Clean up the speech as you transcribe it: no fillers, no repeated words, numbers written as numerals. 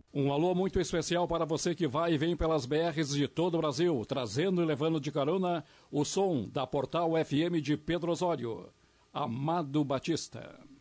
Um alô muito especial para você que vai e vem pelas BRs de todo o Brasil, trazendo e levando de carona o som da Portal FM de Pedro Osório. Amado Batista.